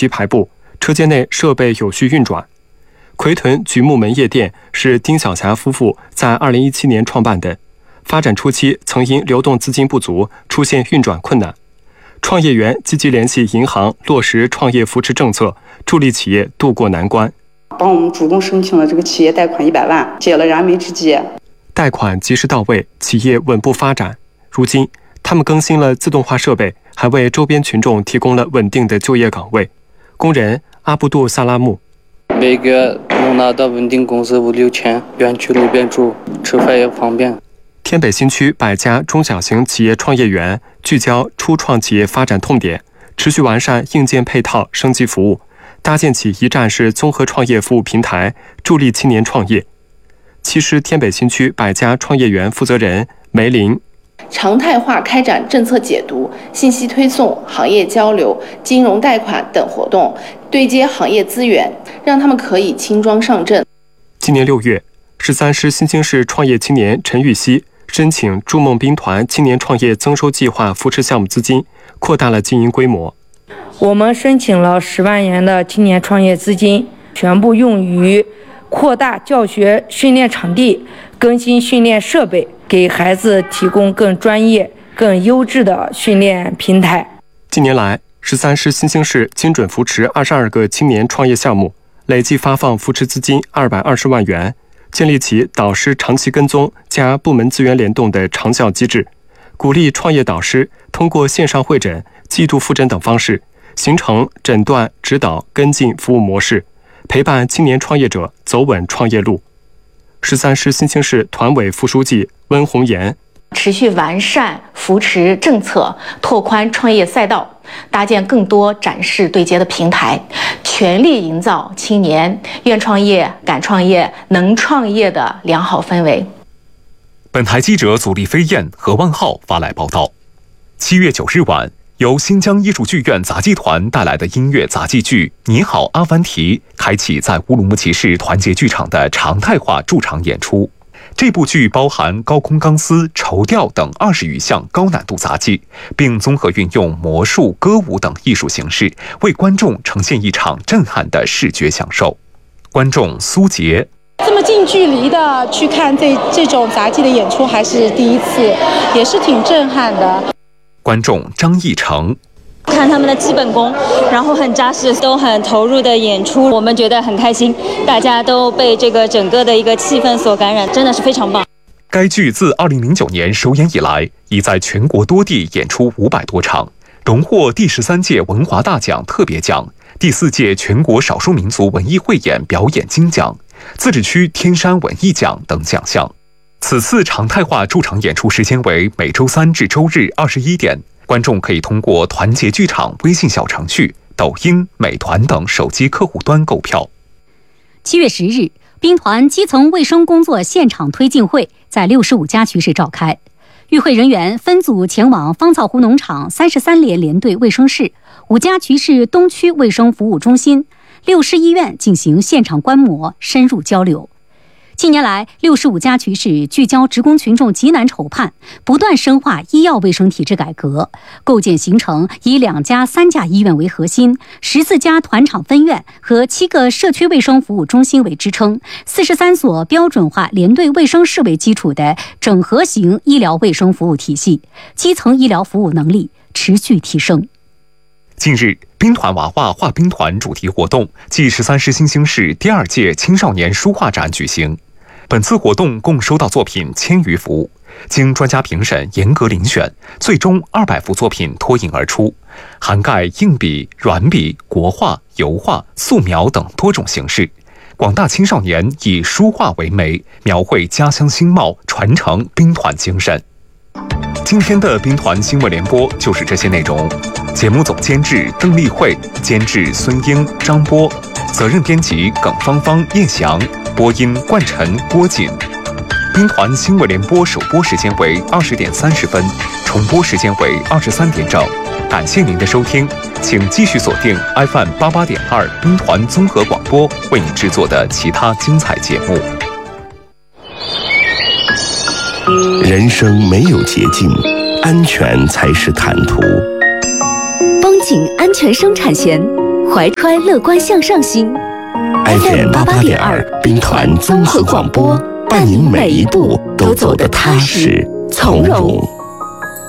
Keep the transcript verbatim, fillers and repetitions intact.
级排布，车间内设备有序运转。奎屯菊木门夜店是丁晓霞夫妇在二零一七年创办的，发展初期曾因流动资金不足出现运转困难，创业园积极联系银行落实创业扶持政策，助力企业渡过难关。 帮我们主动申请了这个企业贷款一百万，解了燃眉之急。 贷款及时到位，企业稳步发展。如今，他们更新了自动化设备，还为周边群众提供了稳定的就业岗位。工人阿布杜萨拉木： 每个月能拿到稳定工资五六千，园区路边住，吃饭也方便。 天北新区百家中小型企业创业园聚焦初创企业发展痛点，持续完善硬件配套升级服务，搭建起一站式综合创业服务平台，助力青年创业。七师天北新区百家创业园负责人梅林： 常态化开展政策解读、信息推送、行业交流、金融贷款等活动，对接行业资源，让他们可以轻装上阵。 今年六月，十三师新兴市创业青年陈玉溪申请筑梦兵团青年创业增收计划扶持项目资金，扩大了经营规模。 我们申请了十万元的青年创业资金，全部用于扩大教学训练场地，更新训练设备，给孩子提供更专业、更优质的训练平台。 近年来，十三师新兴市精准扶持二十二个青年创业项目，累计发放扶持资金二百二十万元，建立起导师长期跟踪加部门资源联动的长效机制，鼓励创业导师通过线上会诊、季度复诊等方式，形成诊断、指导、跟进服务模式，陪伴青年创业者走稳创业路。十三师新兴市团委副书记温红岩： 持续完善扶持政策，拓宽创业赛道，搭建更多展示对接的平台，全力营造青年愿创业、敢创业、能创业的良好氛围。 本台记者祖立飞燕、何万浩发来报道。七月九日晚，由新疆艺术剧院杂技团带来的音乐杂技剧《你好，阿凡提》开启在乌鲁木齐市团结剧场的常态化驻场演出。这部剧包含高空钢丝、绸吊等二十余项高难度杂技，并综合运用魔术、歌舞等艺术形式，为观众呈现一场震撼的视觉享受。观众苏杰： 这么近距离的去看这这种杂技的演出还是第一次，也是挺震撼的。 观众张义成： 看他们的基本功，然后很扎实，都很投入的演出，我们觉得很开心，大家都被这个整个的一个气氛所感染，真的是非常棒。 该剧自二零零九年首演以来，已在全国多地演出五百多场，荣获第十三届文华大奖特别奖、第四届全国少数民族文艺汇演表演金奖、自治区天山文艺奖等奖项。此次常态化驻场演出时间为每周三至周日二十一点，观众可以通过团结剧场微信小程序、抖音、美团等手机客户端购票。 七月十日，兵团基层卫生工作现场推进会在六十五家区市召开，与会人员分组前往芳草湖农场三十三连连队卫生室、五家区市东区卫生服务中心、六市医院进行现场观摩、深入交流。近年来，六十五家区市聚焦职工群众急难愁盼，不断深化医药卫生体制改革，构建形成以两家、三家医院为核心，十四家团场分院和七个社区卫生服务中心为支撑，四十三所标准化连队卫生室为基础的整合型医疗卫生服务体系，基层医疗服务能力持续提升。 近日，兵团娃娃画兵团主题活动暨十三师新兴市第二届青少年书画展举行。本次活动共收到作品千余幅，经专家评审严格遴选，最终二百幅作品脱颖而出，涵盖硬笔、软笔、国画、油画、素描等多种形式。广大青少年以书画为媒，描绘家乡新貌，传承兵团精神。今天的兵团新闻联播就是这些内容。节目总监制邓丽慧，监制孙英、张波，责任编辑耿芳芳、叶翔，播音冠晨、郭锦。兵团新闻联播首播时间为二十点三十分，重播时间为二十三点整。感谢您的收听，请继续锁定 F M 八八点二兵团综合广播为你制作的其他精彩节目。 人生没有捷径，安全才是坦途。 绷紧安全生产线， 怀揣乐观向上心。 F M 八八点二，兵团综合广播，伴您每一步都走得踏实从容。